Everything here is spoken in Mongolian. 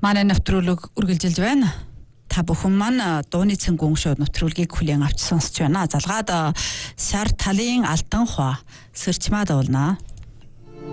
Манай нэвтрүүлэг үргэлжилж байна. Та бүхэн маань дууны цэнгүүн шоуд нэвтрүүлгийг хүлээн авч сонсч байна. Залгаад шар талын алтан хуу сэрчмаа дуулнаа.